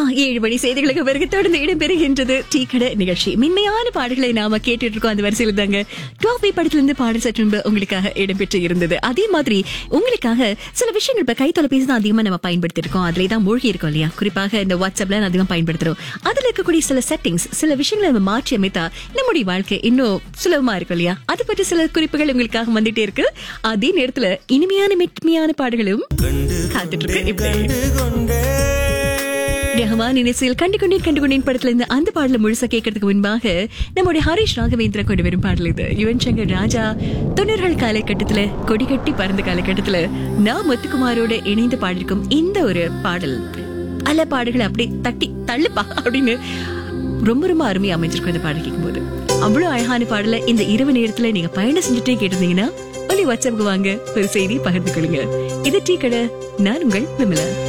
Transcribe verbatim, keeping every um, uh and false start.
ஏழு மணி செய்திகளுக்கு பிறகு தொடர்ந்து இடம்பெறுகின்றது டீ கடை நிகழ்ச்சி. மென்மையான பாடல்களை நாம கேட்டுட்டு இருக்கோம். அந்த வரிசையில் தாங்க டாபி படத்திலிருந்து பாடல் சற்று முன்பு உங்களுக்காக இடம்பெற்று இருந்தது. அதே மாதிரி உங்களுக்காக சில விஷயங்கள் இப்ப கை தொலைபேசி தான் அதிகமா நம்ம பயன்படுத்தி இருக்கோம். அதுல தான் மூழ்கி இருக்கோம் இல்லையா? குறிப்பாக இந்த வாட்ஸ்அப்ல அதிகம் பயன்படுத்துறோம். அதுல இருக்கக்கூடிய சில செட்டிங்ஸ், சில விஷயங்களை நம்ம மாற்றி அமைத்தா நம்முடைய வாழ்க்கை இன்னும் சுலபமா இருக்கும் இல்லையா? அது பற்றி சில குறிப்புகள் உங்களுக்காக வந்துட்டே இருக்கு. அதே நேரத்துல இனிமையான மென்மையான பாடல்களும் காத்துட்டு இருக்கு. ரஹ்மான் இசையில் கண்டுகொண்டேன் கண்டுகொண்டேன் படத்துல இருந்து அந்த பாடல முழுசா கேட்கறதுக்கு முன்பாக நம்முடைய ஹரிஷ் ராகவேந்திரா கொண்டு வரும் பாடல் இது. யுவன் சங்கர் ராஜா தொண்ணூறுகள் காலகட்டத்துல கொடி கட்டி பறந்த காலகட்டத்துல நான் முத்துக்குமாரோட இணைந்து பாடிருக்கும் இந்த ஒரு பாடல் பல பாடல்களை அப்படி தட்டி தள்ளுப்பா அப்படின்னு ரொம்ப ரொம்ப அருமையா அமைஞ்சிருக்கும். இந்த பாடல் கேட்கும் போது அவ்வளவு அழகான பாடல இந்த இரவு நேரத்துல நீங்க பயணம் செஞ்சுட்டே கேட்டிருந்தீங்கன்னா ஒலி வாட்ஸ்அப்புக்கு வாங்க, ஒரு செய்தி பகிர்ந்து கொள்ளுங்க. இது டீ கடை. நான் உங்கள் விமலா.